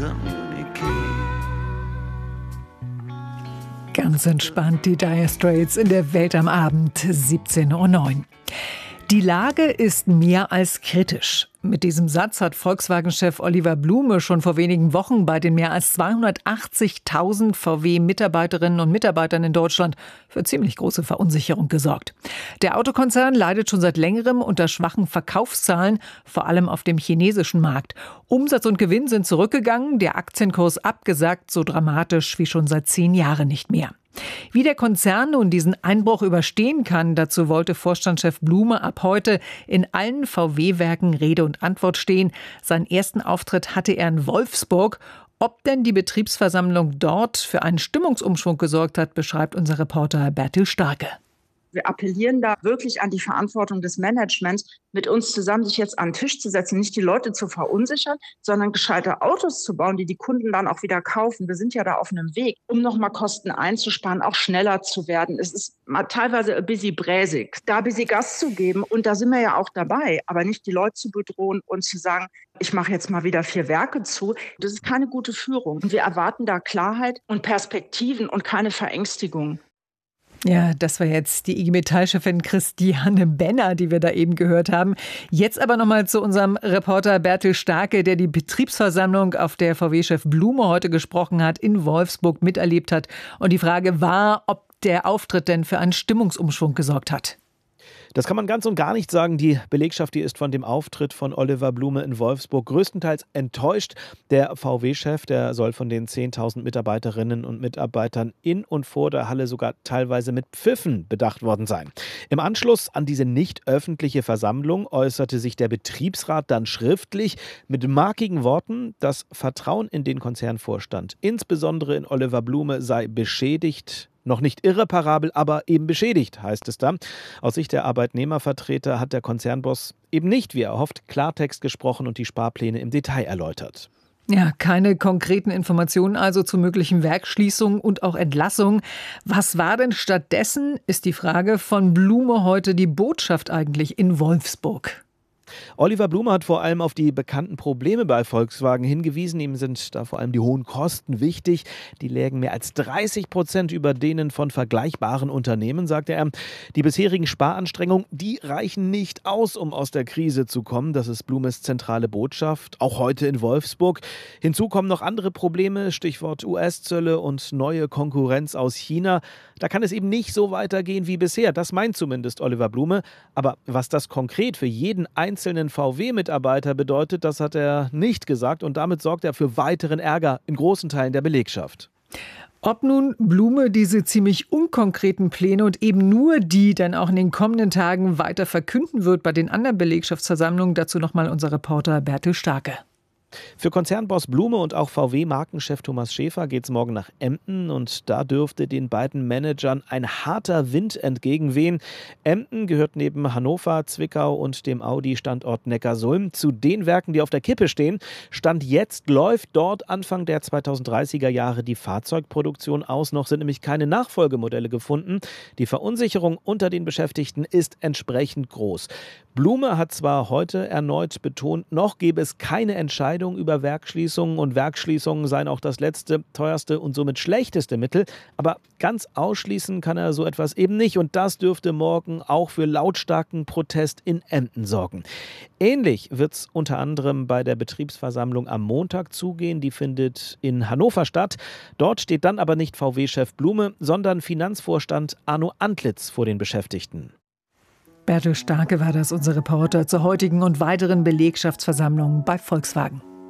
Ganz entspannt die Dire Straits in der Welt am Abend, 17:09 Uhr. Die Lage ist mehr als kritisch. Mit diesem Satz hat Volkswagen-Chef Oliver Blume schon vor wenigen Wochen bei den mehr als 280.000 VW-Mitarbeiterinnen und Mitarbeitern in Deutschland für ziemlich große Verunsicherung gesorgt. Der Autokonzern leidet schon seit längerem unter schwachen Verkaufszahlen, vor allem auf dem chinesischen Markt. Umsatz und Gewinn sind zurückgegangen, der Aktienkurs abgesagt, so dramatisch wie schon seit 10 Jahren nicht mehr. Wie der Konzern nun diesen Einbruch überstehen kann, dazu wollte Vorstandschef Blume ab heute in allen VW-Werken Rede und Antwort stehen. Seinen ersten Auftritt hatte er in Wolfsburg. Ob denn die Betriebsversammlung dort für einen Stimmungsumschwung gesorgt hat, beschreibt unser Reporter Bertil Starke. Wir appellieren da wirklich an die Verantwortung des Managements, mit uns zusammen sich jetzt an den Tisch zu setzen, nicht die Leute zu verunsichern, sondern gescheite Autos zu bauen, die die Kunden dann auch wieder kaufen. Wir sind ja da auf einem Weg, um nochmal Kosten einzusparen, auch schneller zu werden. Es ist teilweise ein bisschen bräsig, da ein bisschen Gas zu geben. Und da sind wir ja auch dabei, aber nicht die Leute zu bedrohen und zu sagen, ich mache jetzt mal wieder 4 Werke zu. Das ist keine gute Führung. Und wir erwarten da Klarheit und Perspektiven und keine Verängstigung. Ja, das war jetzt die IG Metall-Chefin Christiane Benner, die wir da eben gehört haben. Jetzt aber nochmal zu unserem Reporter Bertil Starke, der die Betriebsversammlung, auf der VW-Chef Blume heute gesprochen hat, in Wolfsburg miterlebt hat. Und die Frage war, ob der Auftritt denn für einen Stimmungsumschwung gesorgt hat. Das kann man ganz und gar nicht sagen. Die Belegschaft, die ist von dem Auftritt von Oliver Blume in Wolfsburg größtenteils enttäuscht. Der VW-Chef, der soll von den 10.000 Mitarbeiterinnen und Mitarbeitern in und vor der Halle sogar teilweise mit Pfiffen bedacht worden sein. Im Anschluss an diese nicht öffentliche Versammlung äußerte sich der Betriebsrat dann schriftlich mit markigen Worten: Das Vertrauen in den Konzernvorstand, insbesondere in Oliver Blume, sei beschädigt. Noch nicht irreparabel, aber eben beschädigt, heißt es da. Aus Sicht der Arbeitnehmervertreter hat der Konzernboss eben nicht, wie er hofft, Klartext gesprochen und die Sparpläne im Detail erläutert. Ja, keine konkreten Informationen also zu möglichen Werksschließungen und auch Entlassungen. Was war denn stattdessen, ist die Frage, von Blume heute die Botschaft eigentlich in Wolfsburg? Oliver Blume hat vor allem auf die bekannten Probleme bei Volkswagen hingewiesen. Ihm sind da vor allem die hohen Kosten wichtig. Die lägen mehr als 30% über denen von vergleichbaren Unternehmen, sagte er. Die bisherigen Sparanstrengungen, die reichen nicht aus, um aus der Krise zu kommen. Das ist Blumes zentrale Botschaft, auch heute in Wolfsburg. Hinzu kommen noch andere Probleme, Stichwort US-Zölle und neue Konkurrenz aus China. Da kann es eben nicht so weitergehen wie bisher. Das meint zumindest Oliver Blume. Aber was das konkret für jeden einzelnen VW-Mitarbeiter bedeutet, das hat er nicht gesagt. Und damit sorgt er für weiteren Ärger in großen Teilen der Belegschaft. Ob nun Blume diese ziemlich unkonkreten Pläne und eben nur die dann auch in den kommenden Tagen weiter verkünden wird bei den anderen Belegschaftsversammlungen, dazu nochmal unser Reporter Bertil Starke. Für Konzernboss Blume und auch VW-Markenchef Thomas Schäfer geht es morgen nach Emden und da dürfte den beiden Managern ein harter Wind entgegenwehen. Emden gehört neben Hannover, Zwickau und dem Audi-Standort Neckarsulm zu den Werken, die auf der Kippe stehen. Stand jetzt läuft dort Anfang der 2030er Jahre die Fahrzeugproduktion aus. Noch sind nämlich keine Nachfolgemodelle gefunden. Die Verunsicherung unter den Beschäftigten ist entsprechend groß. Blume hat zwar heute erneut betont, noch gäbe es keine Entscheidung über Werksschließungen und Werksschließungen seien auch das letzte, teuerste und somit schlechteste Mittel. Aber ganz ausschließen kann er so etwas eben nicht und das dürfte morgen auch für lautstarken Protest in Emden sorgen. Ähnlich wird es unter anderem bei der Betriebsversammlung am Montag zugehen. Die findet in Hannover statt. Dort steht dann aber nicht VW-Chef Blume, sondern Finanzvorstand Arno Antlitz vor den Beschäftigten. Bertil Starke war das, unser Reporter zur heutigen und weiteren Belegschaftsversammlung bei Volkswagen.